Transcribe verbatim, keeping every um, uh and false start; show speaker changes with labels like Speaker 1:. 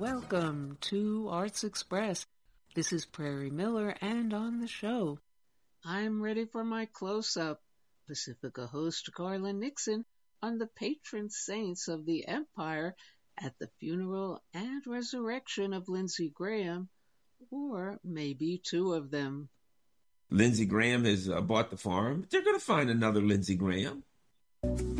Speaker 1: welcome to Arts Express. This is Prairie Miller, and on the show, I'm ready for my close-up. Pacifica host Garland Nixon on the patron saints of the Empire at the funeral and resurrection of Lindsey Graham, or maybe two of them.
Speaker 2: Lindsey Graham has uh, bought the farm. They're going to find another Lindsey Graham.